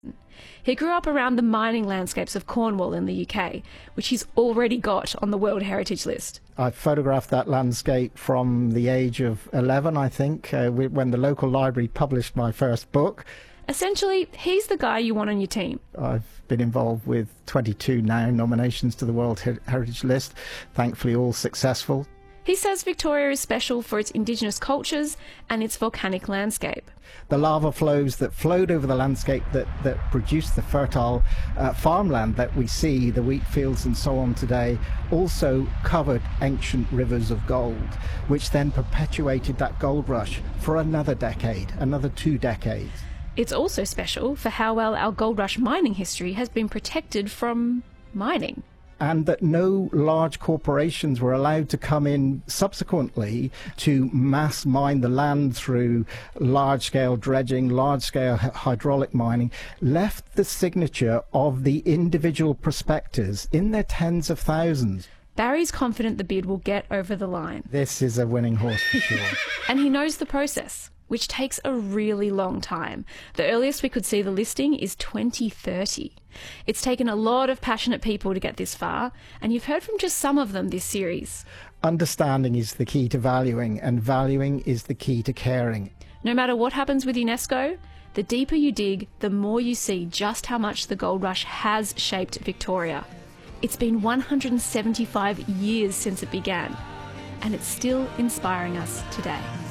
He grew up around the mining landscapes of Cornwall in the UK, which he's already got on the World Heritage List. I photographed that landscape from the age of 11, I think, when the local library published my first book. Essentially, he's the guy you want on your team. I've been involved with 22 now nominations to the World Heritage List, thankfully all successful. He says Victoria is special for its Indigenous cultures and its volcanic landscape. The lava flows that flowed over the landscape that produced the fertile farmland that we see, the wheat fields and so on today, also covered ancient rivers of gold, which then perpetuated that gold rush for another decade, another 2 decades. It's also special for how well our gold rush mining history has been protected from mining. And that no large corporations were allowed to come in subsequently to mass mine the land through large-scale dredging, large-scale hydraulic mining, left the signature of the individual prospectors in their tens of thousands. Barry's confident the bid will get over the line. This is a winning horse for sure. And he knows the process, which takes a really long time. The earliest we could see the listing is 2030. It's taken a lot of passionate people to get this far, and you've heard from just some of them this series. Understanding is the key to valuing, and valuing is the key to caring. No matter what happens with UNESCO, the deeper you dig, the more you see just how much the gold rush has shaped Victoria. It's been 175 years since it began, and it's still inspiring us today.